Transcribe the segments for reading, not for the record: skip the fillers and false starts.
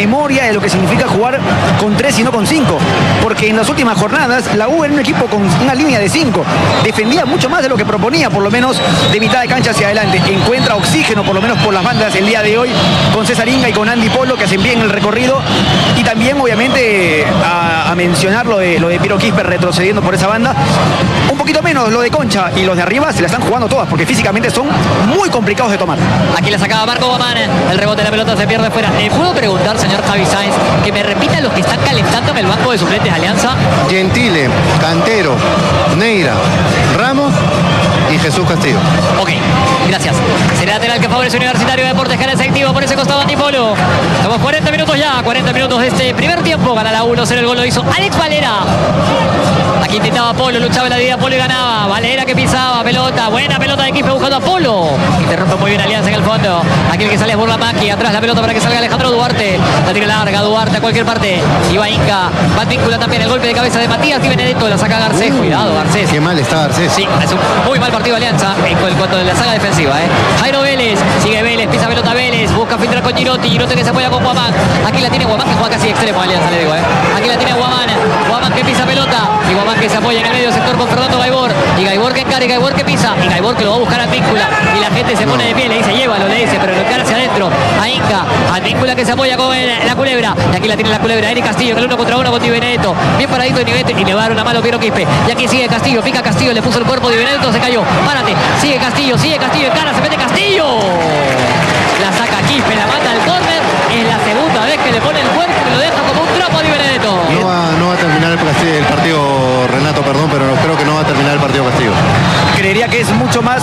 memoria de lo que significa jugar con 3 y no con 5. Porque en las últimas jornadas la U era un equipo con una línea de 5. Defendía mucho más de lo que proponía, por lo menos de mitad de cancha hacia adelante. Encuentra oxígeno, por lo menos por las bandas, el día de hoy, con César Inga y con Andy Polo, que hacen bien el recorrido. Y también, obviamente, a mencionar lo de Piero Quispe retrocediendo por esa banda. Un poquito menos lo de Concha, y los de arriba se la están jugando todas, porque físicamente son muy complicados de tomar. Aquí la sacaba Marco Guamán, el rebote de la pelota se pierde fuera. ¿Le puedo preguntar, señor Javi Sáenz, que me repita los que están calentando en el banco de suplentes de Alianza? Gentile, Cantero, Neira, Ramos y Jesús Castillo. Ok, gracias. Será lateral que favorece Universitario de Deportes, que era efectivo por ese costado Antipolo. Estamos 40 minutos ya, 40 minutos de este primer tiempo. Gana la 1-0, el gol lo hizo Alex Valera. Aquí intentaba Polo, luchaba la vida Polo y ganaba. Valera que pisaba, pelota, buena pelota de Quispe buscando a Polo. Interrumpe muy bien Alianza en el fondo. Aquí el que sale es Burlamaqui, atrás la pelota para que salga Alejandro Duarte. La tira larga, Duarte a cualquier parte. Iba Inca, va a vincular también el golpe de cabeza de Matías Di Benedetto, la saca Garcés. Cuidado, Garcés. Qué mal está Garcés. Sí, es un muy mal partido Alianza en cuanto a la saga defensiva. Jairo Vélez, sigue Vélez, pisa pelota Vélez, busca filtrar con Girotti, Girotti que se apoya con Guamán. Aquí la tiene Guamán, que juega casi extremo Alianza, le digo. Aquí la tiene Guamán, Guamán que pisa pelota y Guamán que se apoya en el medio sector con Fernando Gaibor. Y Gaibor que encara y Gaibor que pisa. Y Gaibor que lo va a buscar a Víncula. Y la gente se pone de pie, le dice llévalo, le dice, pero lo encara hacia adentro. A Inca, a Víncula que se apoya con la Culebra. Y aquí la tiene la Culebra, Eric Castillo, en el 1 contra 1 con Di Benedetto. Bien paradito de Nivel y le va a dar una mano Piero Quispe. Y aquí sigue Castillo, pica Castillo, le puso el cuerpo Di Benedetto, se cayó. Párate, sigue Castillo, encara, se mete Castillo. La saca Quispe, la manda al córner. Es la segunda vez que le pone el cuerpo y lo deja como un trapo a Di Benedetto. No va a terminar el partido, Renato, perdón, pero creo que no va a terminar el partido Castillo. Creería que es mucho más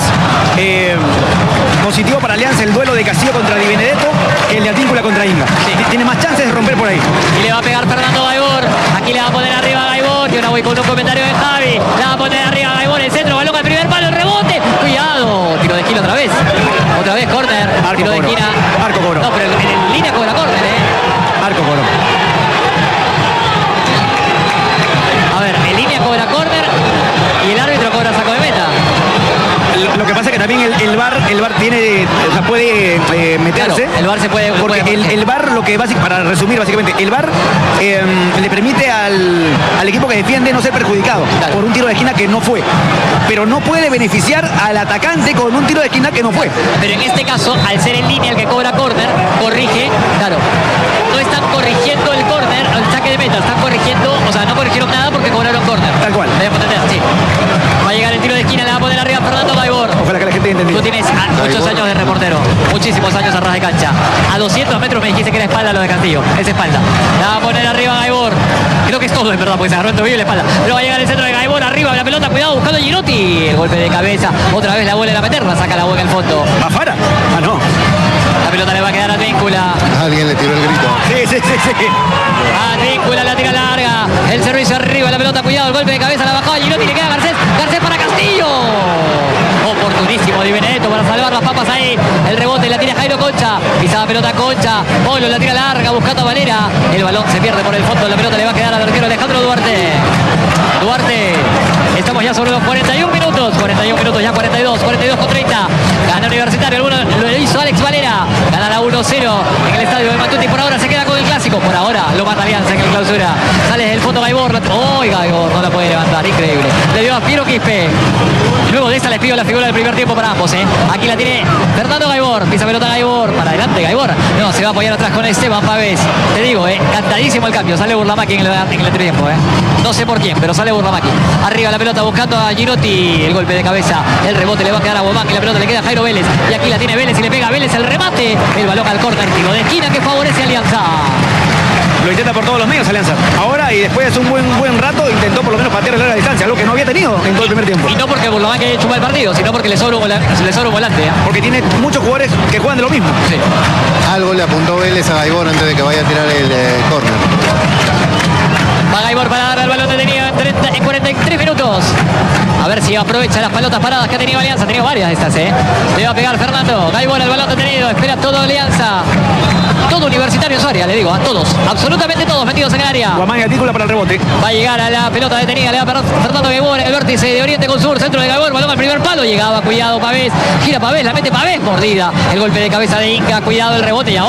positivo para Alianza el duelo de Castillo contra Di Benedetto que el de Advíncula contra Inga. Sí. Tiene más chances de romper por ahí. Y le va a pegar Fernando Gaibor. Aquí le va a poner arriba a Gaibor. Yo ahora voy con un comentario de Javi. Le va a poner arriba a Gaibor, el centro, balón al primer palo, el rebote. Cuidado, tiro de esquina otra vez. Otra vez córner, tiro de esquina. Arco cobro. No, pero en línea cobra córner, Arco cobro. A ver, en línea cobra córner y el árbitro cobra saco de meta. Lo que pasa es que también el VAR tiene, o sea, puede meterse. Claro, el VAR se puede. Porque el VAR, lo que para resumir básicamente, el VAR le permite al equipo que defiende no ser perjudicado por un tiro de esquina que no fue. Pero no puede beneficiar al atacante con un tiro de esquina que no fue. Pero en este caso, al ser en línea el que cobra córner, corrige, claro. No están corrigiendo el córner, el saque de meta, están corrigiendo, o sea, no corrigieron nada porque cobraron córner. Tal cual. Sí. Va a llegar el tiro de esquina, le va a poner arriba Fernando Gaibor. Ojalá que la gente entienda. Tú tienes muchos años de reportero, muchísimos años a ras de cancha. A 200 metros me dijiste que era espalda lo de Castillo, es espalda. Le va a poner arriba Gaibor. Creo que es todo, es verdad, porque se agarró el tobillo y la espalda. Pero va a llegar el centro de Gaibor, arriba la pelota, cuidado, buscando a Girotti. El golpe de cabeza, otra vez la vuelve a meter, la saca la boca al fondo. ¿Afuera? Ah, no. La pelota le va a quedar a Advíncula. Alguien le tiró el grito. Sí. Advíncula, la tira larga. El servicio arriba, la pelota, cuidado, el golpe de cabeza, la bajó a Girotti, le queda Garcés. Garcés para Castillo. Oportunísimo Di Benedetto para salvar las papas ahí. El rebote, la tira Jairo Concha. Pisada pelota Concha. Polo, la tira larga, buscando a Valera. El balón se pierde por el fondo. La pelota le va a quedar al arquero Alejandro Duarte. Estamos ya sobre los 41 minutos. 41 minutos, ya 42 con 30. Gana Universitario. Alguno lo hizo Alex Valera. Gana la 1-0 en el estadio de Matute. Y por ahora se queda con el clásico. Por ahora lo mata Alianza en el clausura. Sale desde el fondo Gaibor. Gaibor no la puede levantar. Increíble. Le dio a Piero Quispe. Luego de esta les pido la figura del primer tiempo para ambos. Aquí la tiene Fernando Gaibor. Pisa pelota Gaibor. Para adelante Gaibor. No, se va a apoyar atrás con Esteban Pavés. Te digo, cantadísimo el cambio. Sale Burlamaqui en el tiempo. No sé por quién, pero sale Burlamaqui. Arriba la pelota buscando a Girotti. El golpe de cabeza. El rebote le va a quedar a Guamán. Y la pelota le queda a Jairo Vélez. Y aquí la tiene Vélez y le pega a Vélez el remate. El balón al córner. Tiro de esquina que favorece a Alianza. Lo intenta por todos los medios Alianza. Ahora, y después de un buen rato, intentó por lo menos patear a larga distancia, algo que no había tenido en todo el primer tiempo. Y no porque Burlamaqui haya hecho un mal partido, sino porque le sobra un volante. Porque tiene muchos jugadores que juegan de lo mismo. Sí. Algo le apuntó Vélez a Gaibor antes de que vaya a tirar el córner. Va Gaibor para dar el balón detenido en 43 minutos. A ver si aprovecha las pelotas paradas que ha tenido Alianza. Ha tenido varias de estas, Le va a pegar Fernando. Gaibor, el balón detenido. Espera todo Alianza. Todo Universitario en su área, le digo, a todos. Absolutamente todos metidos en el área. Guamán y Advíncula para el rebote. Va a llegar a la pelota detenida. Le va a pegar Fernando Gaibor. El vértice de Oriente con Sur. Centro de Gaibor. Balón al primer palo. Llegaba, cuidado Pavés. Gira Pavés, la mete Pavés. Mordida. El golpe de cabeza de Inca. Cuidado el rebote. Y ahora